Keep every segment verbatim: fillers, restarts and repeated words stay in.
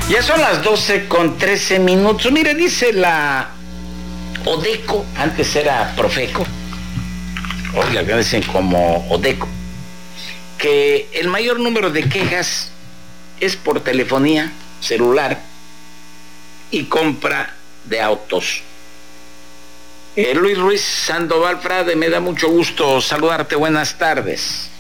Ya son las doce con trece minutos. Mire, dice la Odeco, antes era Profeco, hoy la dicen como Odeco, que el mayor número de quejas es por telefonía celular y compra de autos. Eh, Luis Ruiz Sandoval Frade, me da mucho gusto saludarte. Buenas tardes.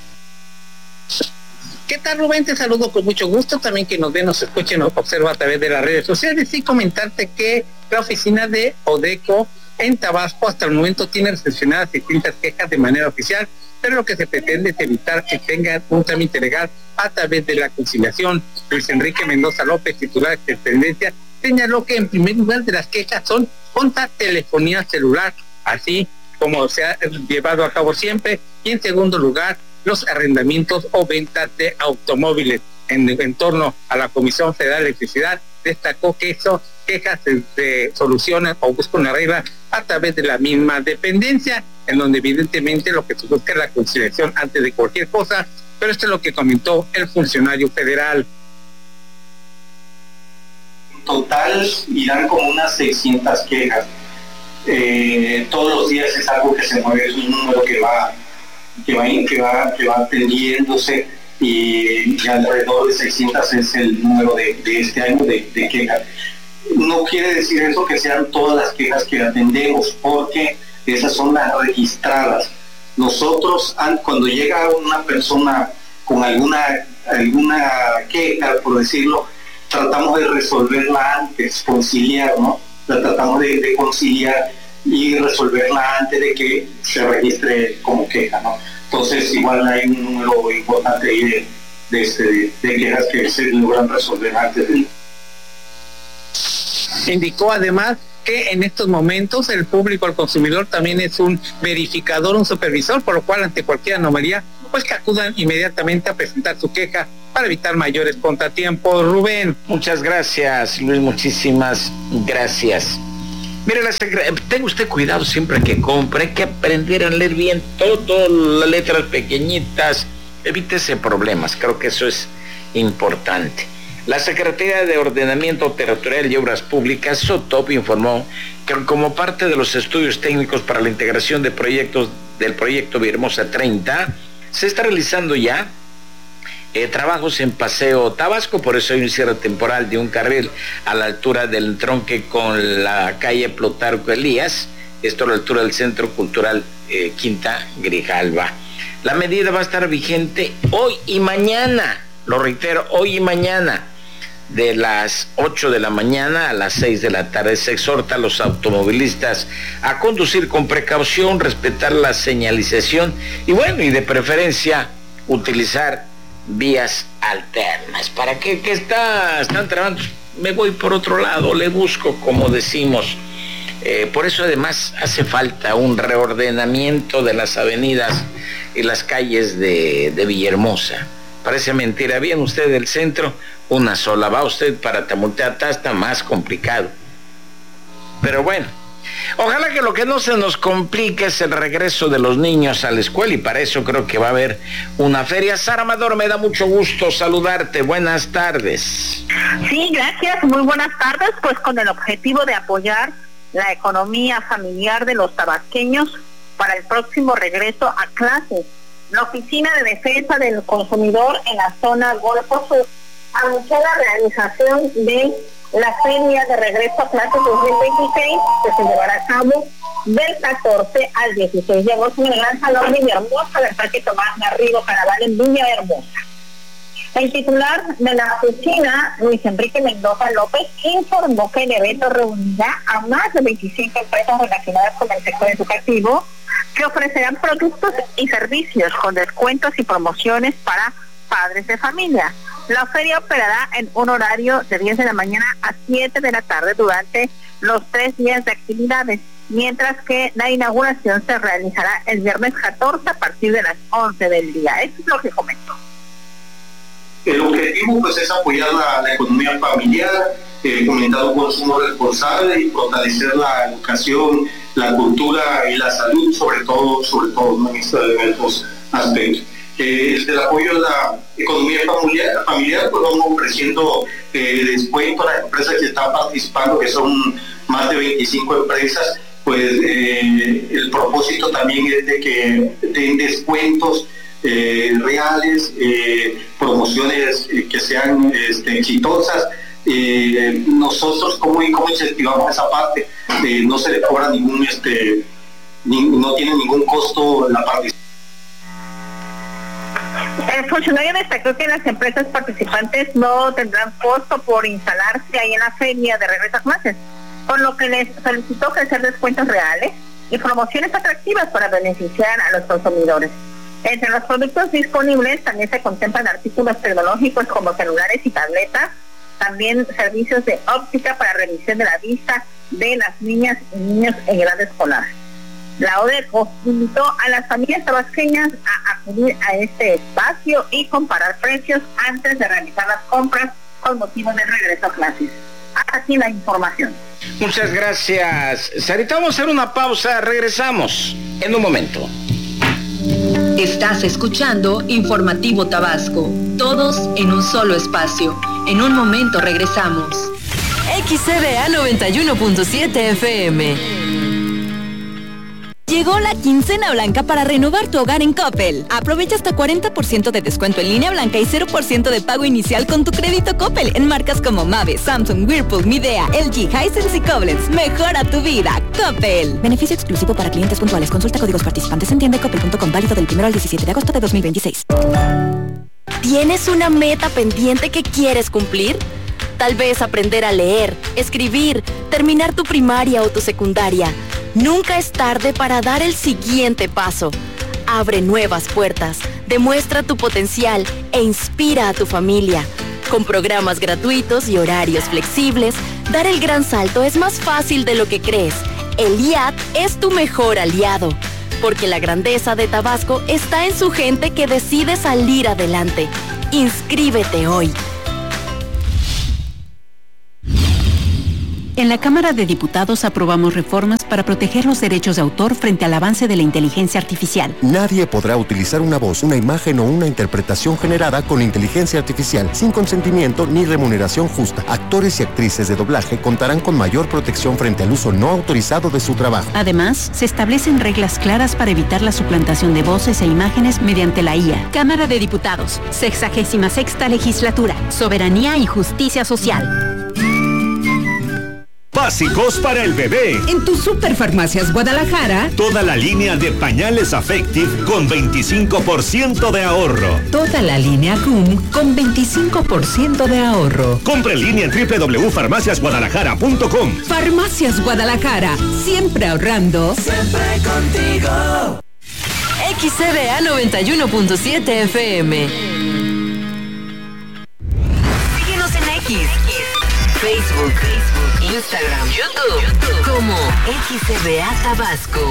¿Qué tal, Rubén? Te saludo con mucho gusto. También que nos ve, nos escuche, nos observa a través de las redes sociales. Y comentarte que la oficina de Odeco en Tabasco hasta el momento tiene recepcionadas distintas quejas de manera oficial, pero lo que se pretende es evitar que tengan un trámite legal a través de la conciliación. Luis Enrique Mendoza López, titular de Tendencia, señaló que en primer lugar de las quejas son contra telefonía celular, así como se ha llevado a cabo siempre, y en segundo lugar los arrendamientos o ventas de automóviles. En, en torno a la Comisión Federal de Electricidad, destacó que esas quejas se, se solucionan o buscan una regla a través de la misma dependencia, en donde evidentemente lo que se busca es la conciliación antes de cualquier cosa, pero esto es lo que comentó el funcionario federal. En total irán como unas seiscientas quejas. Eh, todos los días es algo que se mueve, es un número que va que va, que va, que va atendiéndose, y, y alrededor de seiscientas es el número de, de este año de, de quejas. No quiere decir eso que sean todas las quejas que atendemos, porque esas son las registradas. Nosotros, cuando llega una persona con alguna, alguna queja, por decirlo, tratamos de resolverla antes, conciliar, ¿no? La tratamos de, de conciliar y resolverla antes de que se registre como queja, ¿no? Entonces igual hay un número importante ahí de, de, este, de, de quejas que se logran resolver antes de... Indicó además que en estos momentos el público, el consumidor, también es un verificador, un supervisor, por lo cual ante cualquier anomalía, pues que acudan inmediatamente a presentar su queja para evitar mayores contratiempos. Rubén. Muchas gracias, Luis, muchísimas gracias. Mire, la secre- tenga usted cuidado siempre que compre, hay que aprender a leer bien todo, las letras pequeñitas, evítese problemas, creo que eso es importante. La Secretaría de Ordenamiento Territorial y Obras Públicas, SOTOP, informó que como parte de los estudios técnicos para la integración de proyectos del proyecto Villahermosa treinta, se está realizando ya Eh, trabajos en Paseo Tabasco, por eso hay un cierre temporal de un carril a la altura del entronque con la calle Plutarco Elías, esto a la altura del Centro Cultural eh, Quinta Grijalva. La medida va a estar vigente hoy y mañana, lo reitero, hoy y mañana, de las ocho de la mañana a las seis de la tarde. Se exhorta a los automovilistas a conducir con precaución, respetar la señalización y bueno, y de preferencia utilizar vías alternas. ¿Para qué? ¿Qué está, están trabajando? Me voy por otro lado, le busco, como decimos. Eh, por eso además hace falta un reordenamiento de las avenidas y las calles de, de Villahermosa. Parece mentira, bien usted del centro, una sola, va usted para Tamaulipas, está más complicado. Pero bueno, ojalá que lo que no se nos complique es el regreso de los niños a la escuela, y para eso creo que va a haber una feria. Sara Amador, me da mucho gusto saludarte. Buenas tardes. Sí, gracias. Muy buenas tardes. Pues con el objetivo de apoyar la economía familiar de los tabasqueños para el próximo regreso a clases, la Oficina de Defensa del Consumidor en la zona Golfo Sur anunció la realización de la feria de regreso a clases dos mil veintiséis, que se llevará a cabo del catorce al dieciséis de agosto en el Gran Salón de Villahermosa del Parque Tomás Garrido Caraval en Villahermosa. El titular de la oficina, Luis Enrique Mendoza López, informó que el evento reunirá a más de veinticinco empresas relacionadas con el sector educativo que ofrecerán productos y servicios con descuentos y promociones para padres de familia. La feria operará en un horario de diez de la mañana a siete de la tarde durante los tres días de actividades, mientras que la inauguración se realizará el viernes catorce a partir de las once del día. Eso es lo que comentó. El objetivo pues es apoyar la, la economía familiar, eh, fomentar un consumo responsable y fortalecer la educación, la cultura y la salud, sobre todo, sobre todo ¿no? en estos aspectos. eh, desde el apoyo a la economía familiar, familiar pues vamos ofreciendo eh, descuento a las empresas que están participando, que son más de veinticinco empresas. Pues eh, el propósito también es de que den descuentos eh, reales, eh, promociones eh, que sean este, exitosas. Eh, nosotros cómo, cómo incentivamos esa parte, eh, no se le cobra ningún este ni, no tiene ningún costo la participación. El funcionario destacó que las empresas participantes no tendrán costo por instalarse ahí en la feria de regreso a clases, por lo que les solicitó ofrecer descuentos reales y promociones atractivas para beneficiar a los consumidores. Entre los productos disponibles también se contemplan artículos tecnológicos como celulares y tabletas, también servicios de óptica para revisión de la vista de las niñas y niños en edad escolar. La ODECO invitó a las familias tabasqueñas a acudir a este espacio y comparar precios antes de realizar las compras con motivo del regreso a clases. Hasta aquí la información. Muchas gracias, Sarita. Vamos a hacer una pausa, regresamos en un momento. Estás escuchando Informativo Tabasco, todos en un solo espacio. En un momento regresamos. X C B A noventa y uno punto siete F M. Llegó la quincena blanca para renovar tu hogar en Coppel. Aprovecha hasta cuarenta por ciento de descuento en línea blanca y cero por ciento de pago inicial con tu crédito Coppel en marcas como Mave, Samsung, Whirlpool, Midea, L G, Hisense y Koblenz. Mejora tu vida, Coppel. Beneficio exclusivo para clientes puntuales. Consulta códigos participantes en tienda coppel punto com, válido del primero al diecisiete de agosto de dos mil veintiséis. ¿Tienes una meta pendiente que quieres cumplir? Tal vez aprender a leer, escribir, terminar tu primaria o tu secundaria. Nunca es tarde para dar el siguiente paso. Abre nuevas puertas, demuestra tu potencial e inspira a tu familia. Con programas gratuitos y horarios flexibles, dar el gran salto es más fácil de lo que crees. El I A T es tu mejor aliado, porque la grandeza de Tabasco está en su gente que decide salir adelante. Inscríbete hoy. En la Cámara de Diputados aprobamos reformas para proteger los derechos de autor frente al avance de la inteligencia artificial. Nadie podrá utilizar una voz, una imagen o una interpretación generada con inteligencia artificial sin consentimiento ni remuneración justa. Actores y actrices de doblaje contarán con mayor protección frente al uso no autorizado de su trabajo. Además, se establecen reglas claras para evitar la suplantación de voces e imágenes mediante la I A. Cámara de Diputados, sexagésima sexta legislatura, soberanía y justicia social. Básicos para el bebé. En tu Superfarmacias Guadalajara, toda la línea de pañales Affective con veinticinco por ciento de ahorro. Toda la línea G U M con veinticinco por ciento de ahorro. Compre en línea en doble u doble u doble u punto farmacias guadalajara punto com. Farmacias Guadalajara, siempre ahorrando. Siempre contigo. X C B A noventa y uno punto siete F M. Síguenos en X, Facebook, Instagram, YouTube, como X C B A Tabasco.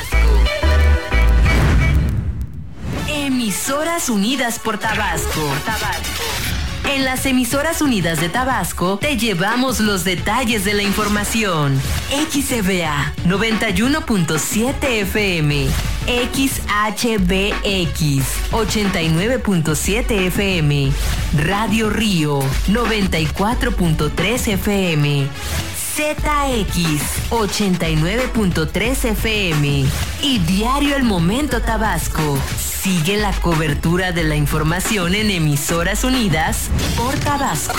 Emisoras Unidas por Tabasco. En las Emisoras Unidas de Tabasco te llevamos los detalles de la información. X C B A noventa y uno punto siete F M, X H B X ochenta y nueve punto siete F M, Radio Río noventa y cuatro punto tres F M, Z X ochenta y nueve punto tres F M y Diario El Momento Tabasco. Sigue la cobertura de la información en Emisoras Unidas por Tabasco.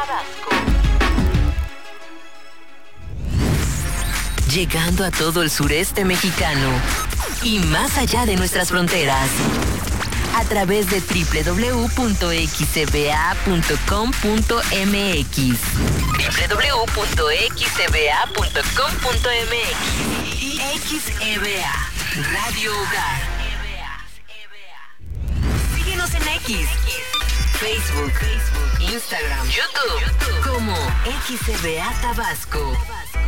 Llegando a todo el sureste mexicano y más allá de nuestras fronteras. A través de doble u doble u doble u punto x c b a punto com punto m x, doble u doble u doble u punto x c b a punto com punto m x y X E B A, Radio Hogar. Síguenos en X, Facebook, Instagram, YouTube, como X E B A Tabasco.